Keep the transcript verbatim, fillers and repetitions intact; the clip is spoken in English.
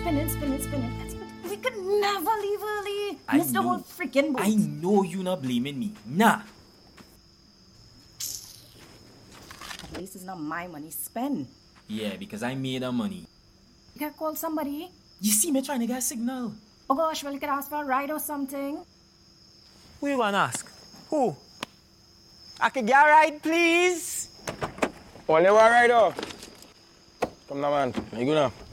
spinning, spinning, spinning. We could never leave early. I Miss the whole know. freaking boat. I know you not blaming me. Nah. At least it's not my money spent. Yeah, because I made the money. You gotta call somebody. You see me trying to get a signal. Oh gosh, well, you could ask for a ride or something. Who you gonna ask? Who? I could get a ride, please? Only one ride, oh. Come now, man. You go now.